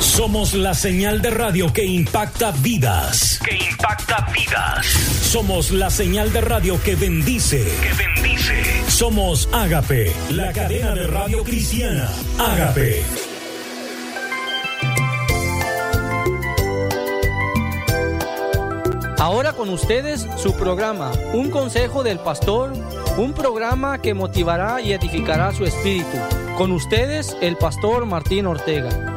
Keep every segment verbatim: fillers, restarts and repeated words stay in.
Somos la señal de radio que impacta vidas. Que impacta vidas. Somos la señal de radio que bendice. Que bendice. Somos Ágape, la cadena de radio cristiana. Ágape. Ahora con ustedes su programa, Un Consejo del Pastor, un programa que motivará y edificará su espíritu. Con ustedes, el Pastor Martín Ortega.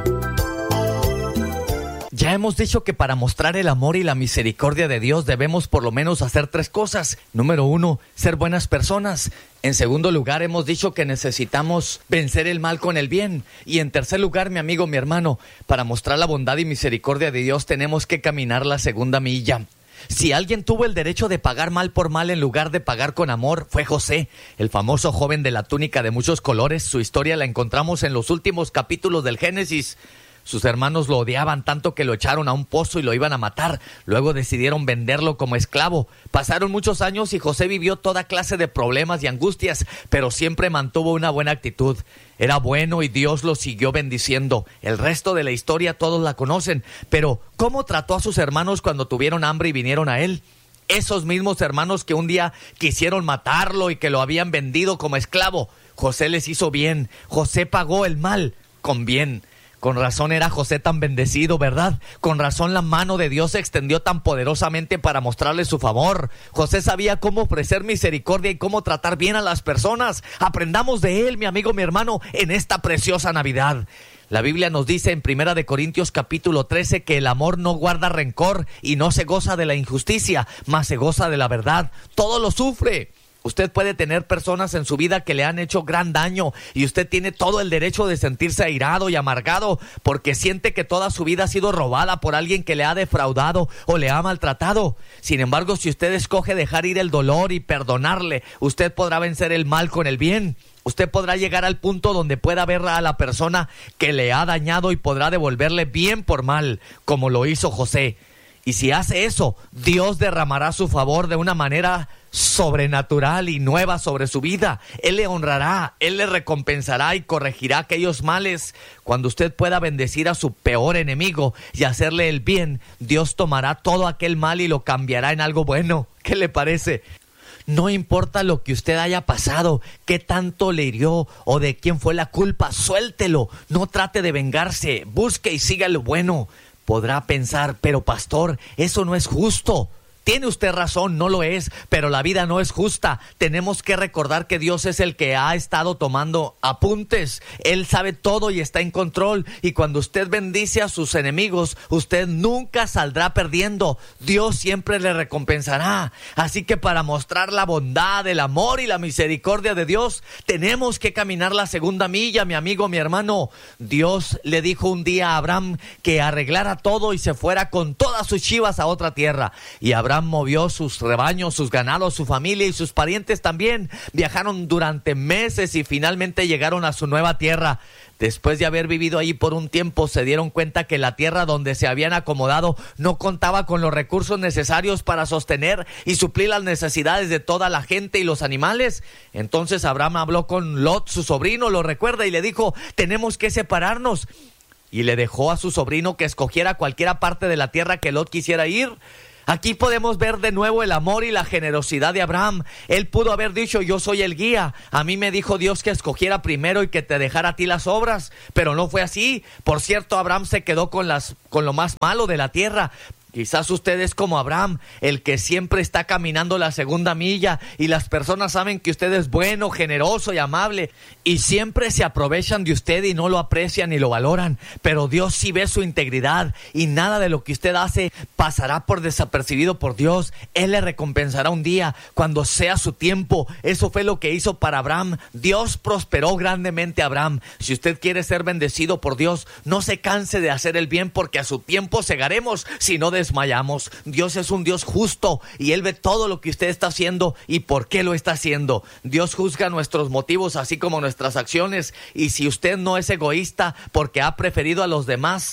Ya hemos dicho que para mostrar el amor y la misericordia de Dios debemos por lo menos hacer tres cosas. Número uno, ser buenas personas. En segundo lugar, hemos dicho que necesitamos vencer el mal con el bien. Y en tercer lugar, mi amigo, mi hermano, para mostrar la bondad y misericordia de Dios tenemos que caminar la segunda milla. Si alguien tuvo el derecho de pagar mal por mal en lugar de pagar con amor, fue José, el famoso joven de la túnica de muchos colores. Su historia la encontramos en los últimos capítulos del Génesis. Sus hermanos lo odiaban tanto que lo echaron a un pozo y lo iban a matar. Luego decidieron venderlo como esclavo. Pasaron muchos años y José vivió toda clase de problemas y angustias, pero siempre mantuvo una buena actitud. Era bueno y Dios lo siguió bendiciendo. El resto de la historia todos la conocen, pero ¿cómo trató a sus hermanos cuando tuvieron hambre y vinieron a él? Esos mismos hermanos que un día quisieron matarlo y que lo habían vendido como esclavo. José les hizo bien. José pagó el mal con bien. Con razón era José tan bendecido, ¿verdad? Con razón la mano de Dios se extendió tan poderosamente para mostrarle su favor. José sabía cómo ofrecer misericordia y cómo tratar bien a las personas. Aprendamos de él, mi amigo, mi hermano, en esta preciosa Navidad. La Biblia nos dice en Primera de Corintios capítulo trece que el amor no guarda rencor y no se goza de la injusticia, mas se goza de la verdad. Todo lo sufre. Usted puede tener personas en su vida que le han hecho gran daño y usted tiene todo el derecho de sentirse airado y amargado porque siente que toda su vida ha sido robada por alguien que le ha defraudado o le ha maltratado. Sin embargo, si usted escoge dejar ir el dolor y perdonarle, usted podrá vencer el mal con el bien. Usted podrá llegar al punto donde pueda ver a la persona que le ha dañado y podrá devolverle bien por mal, como lo hizo José. Y si hace eso, Dios derramará su favor de una manera sobrenatural y nueva sobre su vida. Él le honrará, Él le recompensará y corregirá aquellos males. Cuando usted pueda bendecir a su peor enemigo y hacerle el bien, Dios tomará todo aquel mal y lo cambiará en algo bueno. ¿Qué le parece? No importa lo que usted haya pasado, qué tanto le hirió o de quién fue la culpa, suéltelo. No trate de vengarse, busque y siga lo bueno. Podrá pensar, pero pastor, eso no es justo. Tiene usted razón, no lo es, pero la vida no es justa. Tenemos que recordar que Dios es el que ha estado tomando apuntes. Él sabe todo y está en control. Y cuando usted bendice a sus enemigos, usted nunca saldrá perdiendo. Dios siempre le recompensará. Así que para mostrar la bondad, el amor y la misericordia de Dios, tenemos que caminar la segunda milla, mi amigo, mi hermano. Dios le dijo un día a Abraham que arreglara todo y se fuera con todas sus chivas a otra tierra. Y Abraham movió sus rebaños, sus ganados, su familia y sus parientes también. Viajaron durante meses y finalmente llegaron a su nueva tierra. Después de haber vivido allí por un tiempo, se dieron cuenta que la tierra donde se habían acomodado no contaba con los recursos necesarios para sostener y suplir las necesidades de toda la gente y los animales. Entonces Abraham habló con Lot, su sobrino, lo recuerda, y le dijo: tenemos que separarnos. Y le dejó a su sobrino que escogiera cualquiera parte de la tierra que Lot quisiera ir. Aquí podemos ver de nuevo el amor y la generosidad de Abraham. Él pudo haber dicho: yo soy el guía. A mí me dijo Dios que escogiera primero y que te dejara a ti las obras. Pero no fue así. Por cierto, Abraham se quedó con las, con lo más malo de la tierra. Quizás usted es como Abraham, el que siempre está caminando la segunda milla y las personas saben que usted es bueno, generoso y amable y siempre se aprovechan de usted y no lo aprecian ni lo valoran. Pero Dios sí ve su integridad y nada de lo que usted hace pasará por desapercibido por Dios. Él le recompensará un día cuando sea su tiempo. Eso fue lo que hizo para Abraham. Dios prosperó grandemente a Abraham. Si usted quiere ser bendecido por Dios, no se canse de hacer el bien porque a su tiempo segaremos si no desmayamos. Dios es un Dios justo y Él ve todo lo que usted está haciendo y por qué lo está haciendo. Dios juzga nuestros motivos así como nuestras acciones, y si usted no es egoísta porque ha preferido a los demás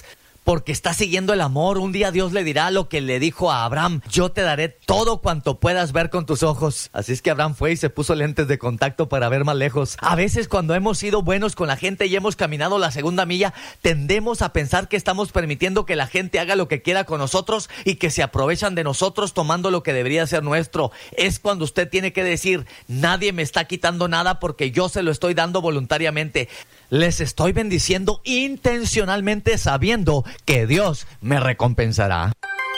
porque está siguiendo el amor. Un día Dios le dirá lo que le dijo a Abraham: yo te daré todo cuanto puedas ver con tus ojos. Así es que Abraham fue y se puso lentes de contacto para ver más lejos. A veces, cuando hemos sido buenos con la gente y hemos caminado la segunda milla, tendemos a pensar que estamos permitiendo que la gente haga lo que quiera con nosotros y que se aprovechan de nosotros tomando lo que debería ser nuestro. Es cuando usted tiene que decir: nadie me está quitando nada porque yo se lo estoy dando voluntariamente. Les estoy bendiciendo intencionalmente, sabiendo que Dios me recompensará.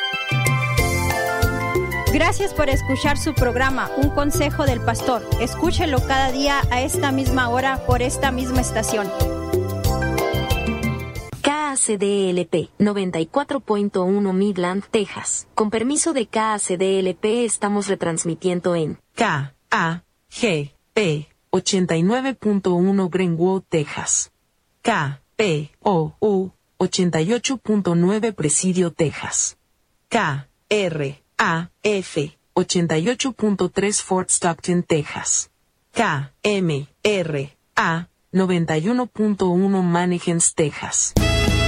Gracias por escuchar su programa, Un Consejo del Pastor. Escúchelo cada día a esta misma hora por esta misma estación. K A C D L P noventa y cuatro punto uno Midland, Texas. Con permiso de K A C D L P estamos retransmitiendo en K A G P ochenta y nueve punto uno Greenwood, Texas. K P O U ochenta y ocho punto nueve Presidio, Texas. K R A F ochenta y ocho punto tres Fort Stockton, Texas. K M R A noventa y uno punto uno Mannequins, Texas.